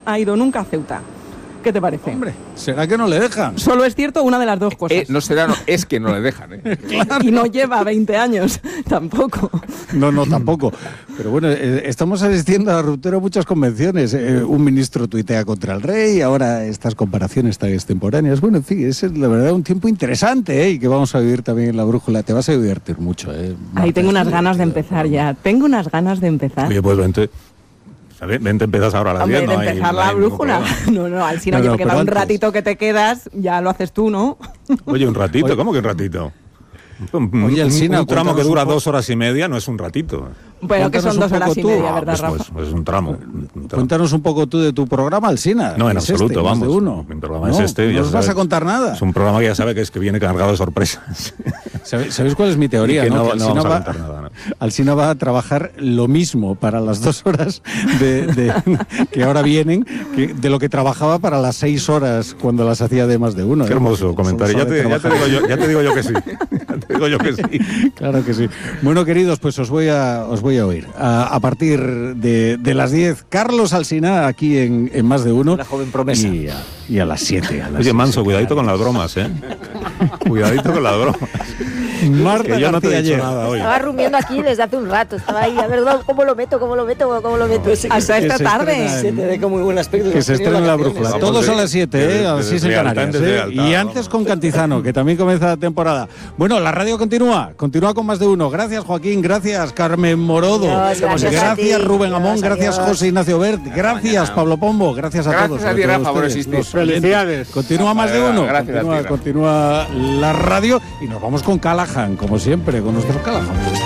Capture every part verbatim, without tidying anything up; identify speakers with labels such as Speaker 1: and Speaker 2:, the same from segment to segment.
Speaker 1: ha ido nunca a Ceuta. ¿Qué te parece?
Speaker 2: Hombre, ¿será que no le dejan?
Speaker 1: Solo es cierto una de las dos cosas.
Speaker 3: Eh, no será, no, es que no le dejan. ¿eh?
Speaker 1: Claro. Y no lleva veinte años, tampoco.
Speaker 2: No, no, tampoco. Pero bueno, eh, estamos asistiendo a la ruptura de muchas convenciones. Eh, un ministro tuitea contra el rey, ahora estas comparaciones tan extemporáneas. Bueno, en fin, es la verdad un tiempo interesante, ¿eh? Y que vamos a vivir también en La Brújula. Te vas a divertir mucho, ¿eh?
Speaker 1: Ahí tengo unas ganas de empezar ya. Tengo unas ganas de empezar.
Speaker 4: Oye, pues vente. Vente, empiezas ahora a las diez,
Speaker 1: ¿no? De empezar no hay, la no brújula. No, no, al sino no, no, yo, que va un ratito que te quedas, ya lo haces tú, ¿no?
Speaker 4: Oye, un ratito, Oye. ¿Cómo que un ratito? Un,
Speaker 2: Oye, el Sina,
Speaker 4: un tramo que dura dos horas y media no es un ratito.
Speaker 1: Bueno, que son dos horas y media, ¿verdad,
Speaker 4: pues,
Speaker 1: Rafa?
Speaker 4: Pues, pues un tramo, un tramo.
Speaker 2: Cuéntanos un poco tú de tu programa, Alsina.
Speaker 4: No, en absoluto,
Speaker 2: este,
Speaker 4: vamos.
Speaker 2: Uno.
Speaker 4: Mi programa
Speaker 2: no,
Speaker 4: es este.
Speaker 2: No
Speaker 4: ya
Speaker 2: nos
Speaker 4: sabe,
Speaker 2: vas a contar nada.
Speaker 4: Es un programa que ya sabe que es que viene cargado de sorpresas.
Speaker 2: ¿Sabéis cuál es mi teoría?
Speaker 4: No,
Speaker 2: ¿no?
Speaker 4: no vamos va, a contar nada. ¿no?
Speaker 2: Alsina va a trabajar lo mismo para las dos horas de, de, que ahora vienen que de lo que trabajaba para las seis horas cuando las hacía de más de uno.
Speaker 4: Qué
Speaker 2: ¿eh?
Speaker 4: hermoso comentario. Ya te, ya, te digo yo, ya te digo yo que sí. Ya te digo yo que sí.
Speaker 2: Claro que sí. Bueno, queridos, pues os voy a, os voy a oír. A, a partir de, de las diez, Carlos Alsina, aquí en, en Más de Uno.
Speaker 5: Una joven promesa.
Speaker 2: Y a, y a las siete.
Speaker 4: Oye, Manso, cuidadito con las bromas, ¿eh? Cuidadito con las bromas.
Speaker 2: Marta
Speaker 4: que yo no te he dicho
Speaker 2: ayer.
Speaker 4: nada hoy.
Speaker 6: Estaba rumiando aquí desde hace un rato. Estaba ahí, a ver, ¿cómo lo meto? ¿Cómo lo meto? ¿Cómo lo meto?
Speaker 1: No, hasta esta tarde.
Speaker 5: Se te ve con muy buen aspecto.
Speaker 2: Que se estrena La Brújula. Todos a las siete, ¿eh? A las seis en Canarias. ¿eh? Y antes con Cantizano, que también comienza la temporada. Bueno, la radio continúa. Continúa con Más de Uno. Gracias, Joaquín. Gracias, Carmen Morodo.
Speaker 6: Dios, gracias,
Speaker 2: gracias Rubén Amón.
Speaker 6: Dios,
Speaker 2: gracias,
Speaker 6: adiós.
Speaker 2: José Ignacio Bert. Gracias, Pablo Pombo. Gracias a
Speaker 3: gracias
Speaker 2: todos.
Speaker 3: Gracias a ti, Rafa, por existir.
Speaker 2: Felicidades. Continúa Más de Uno.
Speaker 3: Gracias
Speaker 2: continúa,
Speaker 3: a ti,
Speaker 2: continúa la radio. Y nos vamos con Callahan, como siempre, con nuestros Callahan puestos.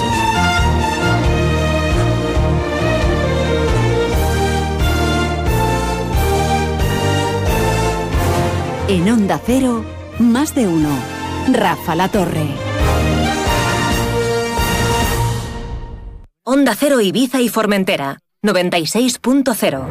Speaker 7: En Onda Cero, Más de Uno. Rafa La Torre.
Speaker 8: Onda Cero Ibiza y Formentera, noventa y seis punto cero.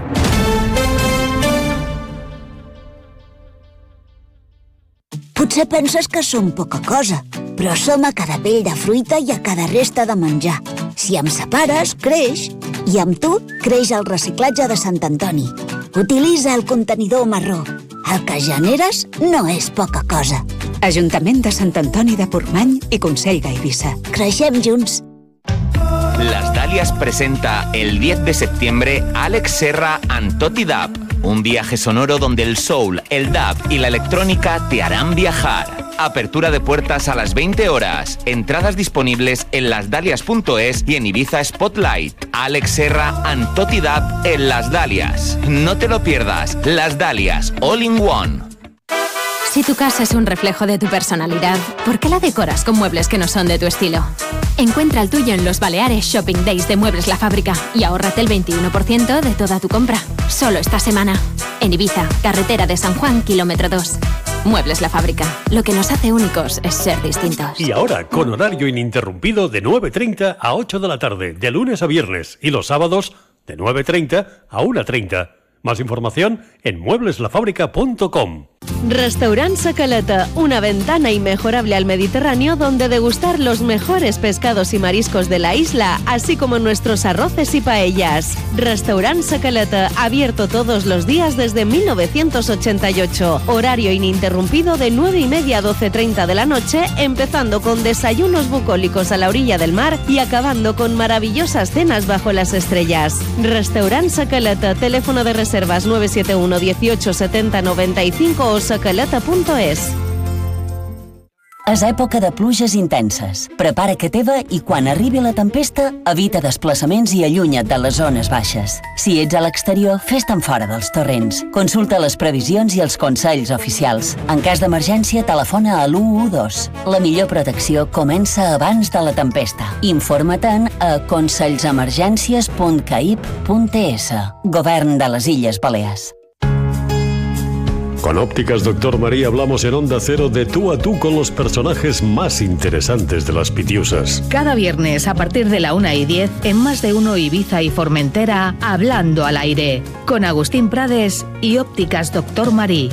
Speaker 9: Potser penses que som poca cosa, però som a cada pell de fruita i a cada resta de menjar. Si em separes, creix, i amb tu creix el reciclatge de Sant Antoni. Utilitza el contenidor marró. El que generes no és poca cosa.
Speaker 7: Ajuntament de Sant Antoni de Portmany i Consell d'Eivissa.
Speaker 9: Creixem junts.
Speaker 10: Las Dalias presenta el diez de septiembre Alex Serra and Toti Dub, un viaje sonoro donde el soul, el dub y la electrónica te harán viajar. Apertura de puertas a las veinte horas. Entradas disponibles en las dalias punto es y en Ibiza Spotlight. Alex Serra and Toti Dub en Las Dalias. No te lo pierdas. Las Dalias, all in one.
Speaker 11: Si tu casa es un reflejo de tu personalidad, ¿por qué la decoras con muebles que no son de tu estilo? Encuentra el tuyo en los Baleares Shopping Days de Muebles La Fábrica y ahórrate el veintiuno por ciento de toda tu compra. Solo esta semana. En Ibiza, carretera de San Juan, kilómetro dos. Muebles La Fábrica. Lo que nos hace únicos es ser distintos.
Speaker 12: Y ahora, con horario ininterrumpido de nueve treinta a ocho de la tarde, de lunes a viernes, y los sábados de nueve treinta a una treinta. Más información en muebles la fábrica punto com.
Speaker 13: Restaurant Sacaleta, una ventana inmejorable al Mediterráneo donde degustar los mejores pescados y mariscos de la isla, así como nuestros arroces y paellas. Restaurant Sacaleta, abierto todos los días desde mil novecientos ochenta y ocho. Horario ininterrumpido de nueve y media a doce treinta de la noche, empezando con desayunos bucólicos a la orilla del mar y acabando con maravillosas cenas bajo las estrellas. Restaurant Sacaleta, teléfono de reservas nueve siete uno dieciocho setenta noventa y cinco o sacaleta punto es.
Speaker 14: És època de pluges intenses. Prepara que teva i quan arribi la tempesta, evita desplaçaments i allunya't de les zones baixes. Si ets a l'exterior, fes-te'n fora dels torrents. Consulta les previsions i els consells oficials. En cas d'emergència, telefona a l'u u dos. La millor protecció comença abans de la tempesta. Informa-te'n a consellsemergències punt caip punt es. Govern de les Illes Balears.
Speaker 12: Con Ópticas Doctor María hablamos en Onda Cero de tú a tú con los personajes más interesantes de las Pitiusas.
Speaker 15: Cada viernes a partir de la una y diez en Más de Uno Ibiza y Formentera, Hablando al Aire, con Agustín Prades y Ópticas Doctor María.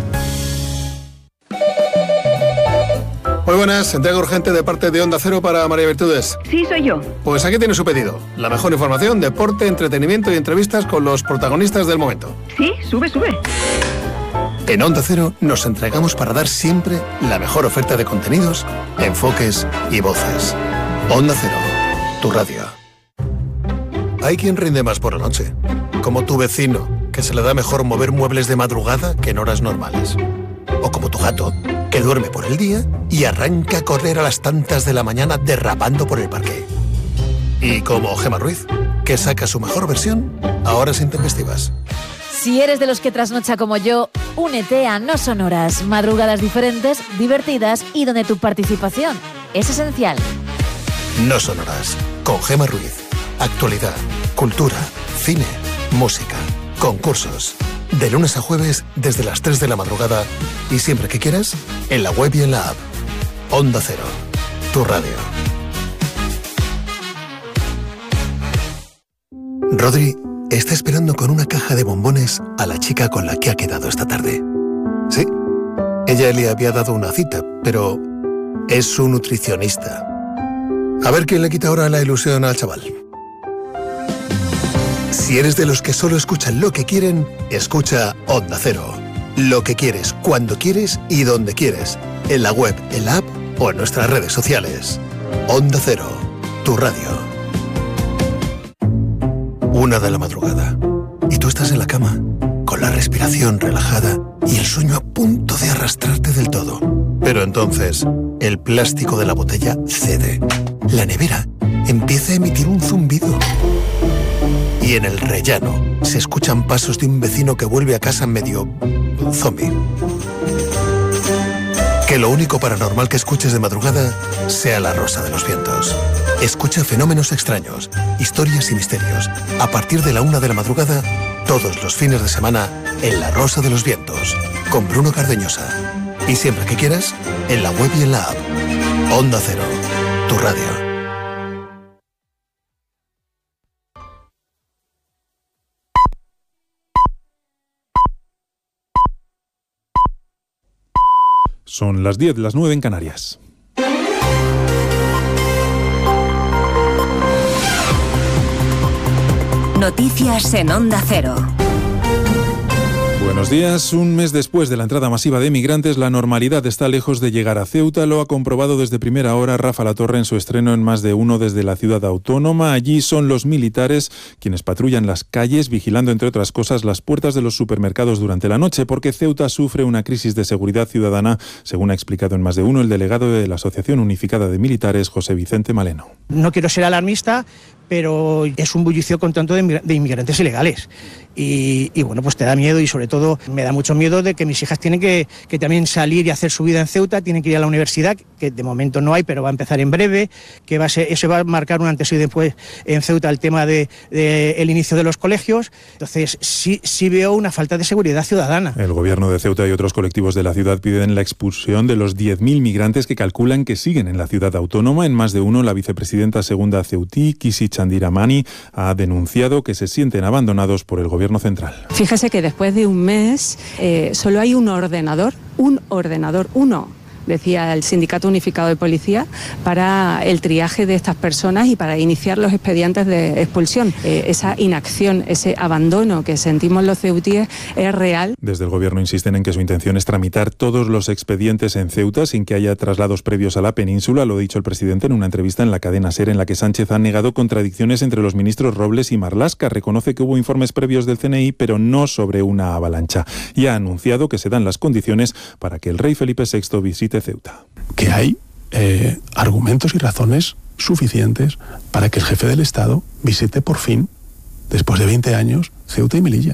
Speaker 16: Muy buenas, entrega urgente de parte de Onda Cero para María Virtudes.
Speaker 17: Sí, soy yo.
Speaker 16: Pues aquí tiene su pedido. La mejor información, deporte, entretenimiento y entrevistas con los protagonistas del momento.
Speaker 17: Sí,
Speaker 5: sube, sube.
Speaker 16: En Onda Cero nos entregamos para dar siempre la mejor oferta de contenidos, enfoques y voces. Onda Cero, tu radio. Hay quien rinde más por la noche, como tu vecino, que se le da mejor mover muebles de madrugada que en horas normales. O como tu gato, que duerme por el día y arranca a correr a las tantas de la mañana derrapando por el parque. Y como Gemma Ruiz, que saca su mejor versión a horas intempestivas.
Speaker 6: Si eres de los que trasnocha como yo, únete a No Sonoras, madrugadas diferentes, divertidas y donde tu participación es esencial.
Speaker 16: No Sonoras, con Gemma Ruiz. Actualidad, cultura, cine, música, concursos. De lunes a jueves desde las tres de la madrugada y siempre que quieras, en la web y en la app. Onda Cero, tu radio. Rodri está esperando con una caja de bombones a la chica con la que ha quedado esta tarde. Sí, ella le había dado una cita, pero es su nutricionista. A ver quién le quita ahora la ilusión al chaval. Si eres de los que solo escuchan lo que quieren, escucha Onda Cero. Lo que quieres, cuando quieres y donde quieres. En la web, en la app o en nuestras redes sociales. Onda Cero, tu radio. Una de la madrugada. Y tú estás en la cama, con la respiración relajada y el sueño a punto de arrastrarte del todo. Pero entonces, el plástico de la botella cede. La nevera empieza a emitir un zumbido. Y en el rellano se escuchan pasos de un vecino que vuelve a casa medio zombie. Que lo único paranormal que escuches de madrugada sea La Rosa de los Vientos. Escucha fenómenos extraños, historias y misterios. A partir de la una de la madrugada, todos los fines de semana, en La Rosa de los Vientos, con Bruno Cardeñosa. Y siempre que quieras, en la web y en la app. Onda Cero, tu radio.
Speaker 4: Son las diez, las nueve en Canarias.
Speaker 8: Noticias en Onda Cero.
Speaker 4: Buenos días. Un mes después de la entrada masiva de migrantes, la normalidad está lejos de llegar a Ceuta. Lo ha comprobado desde primera hora Rafa Latorre en su estreno en Más de Uno desde la ciudad autónoma. Allí son los militares quienes patrullan las calles, vigilando, entre otras cosas, las puertas de los supermercados durante la noche, porque Ceuta sufre una crisis de seguridad ciudadana, según ha explicado en Más de Uno el delegado de la Asociación Unificada de Militares, José Vicente Maleno.
Speaker 17: No quiero ser alarmista, pero es un bullicio con tanto de inmigrantes ilegales. Y, y bueno, pues te da miedo, y sobre todo me da mucho miedo de que mis hijas tienen que, que también salir y hacer su vida en Ceuta, tienen que ir a la universidad, que de momento no hay, pero va a empezar en breve, que va a ser, eso va a marcar un antes y después en Ceuta el tema de, de el inicio de los colegios. Entonces sí, sí veo una falta de seguridad ciudadana.
Speaker 4: El gobierno de Ceuta y otros colectivos de la ciudad piden la expulsión de los diez mil migrantes que calculan que siguen en la ciudad autónoma. En Más de Uno, la vicepresidenta segunda ceutí, Kisi Chandiramani, ha denunciado que se sienten abandonados por el gobierno central.
Speaker 18: Fíjese que después de un mes eh, solo hay un ordenador, un ordenador, uno, decía el Sindicato Unificado de Policía, para el triaje de estas personas y para iniciar los expedientes de expulsión. Eh, esa inacción, ese abandono que sentimos los ceutíes es real.
Speaker 4: Desde el gobierno insisten en que su intención es tramitar todos los expedientes en Ceuta sin que haya traslados previos a la península. Lo ha dicho el presidente en una entrevista en la cadena SER, en la que Sánchez ha negado contradicciones entre los ministros Robles y Marlaska. Reconoce que hubo informes previos del C N I, pero no sobre una avalancha. Y ha anunciado que se dan las condiciones para que el rey Felipe sexto visite Ceuta.
Speaker 19: Que hay eh, argumentos y razones suficientes para que el jefe del Estado visite por fin, después de veinte años, Ceuta y Melilla.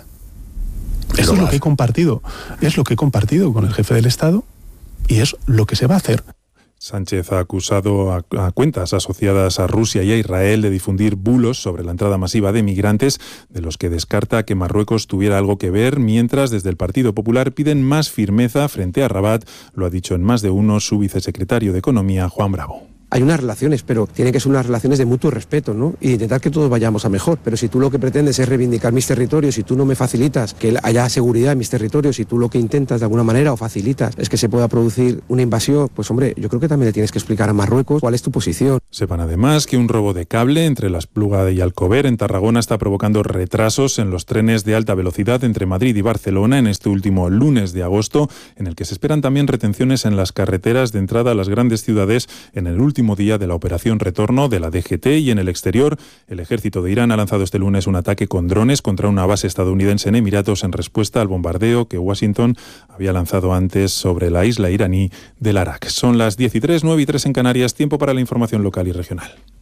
Speaker 19: Eso es lo que he compartido, es lo que he compartido con el jefe del Estado y es lo que se va a hacer.
Speaker 4: Sánchez ha acusado a, a cuentas asociadas a Rusia y a Israel de difundir bulos sobre la entrada masiva de migrantes, de los que descarta que Marruecos tuviera algo que ver, mientras desde el Partido Popular piden más firmeza frente a Rabat. Lo ha dicho en Más de Uno su vicesecretario de Economía, Juan Bravo.
Speaker 5: Hay unas relaciones, pero tienen que ser unas relaciones de mutuo respeto, ¿no? Y intentar que todos vayamos a mejor. Pero si tú lo que pretendes es reivindicar mis territorios, si tú no me facilitas que haya seguridad en mis territorios, si tú lo que intentas de alguna manera o facilitas es que se pueda producir una invasión, pues hombre, yo creo que también le tienes que explicar a Marruecos cuál es tu posición.
Speaker 4: Sepan además que un robo de cable entre la Espluga y Alcover en Tarragona está provocando retrasos en los trenes de alta velocidad entre Madrid y Barcelona en este último lunes de agosto, en el que se esperan también retenciones en las carreteras de entrada a las grandes ciudades en el último día de la operación retorno de la D G T. Y en el exterior, el ejército de Irán ha lanzado este lunes un ataque con drones contra una base estadounidense en Emiratos en respuesta al bombardeo que Washington había lanzado antes sobre la isla iraní del Arak. Son las diez y tres, nueve y tres en Canarias, tiempo para la información local y regional.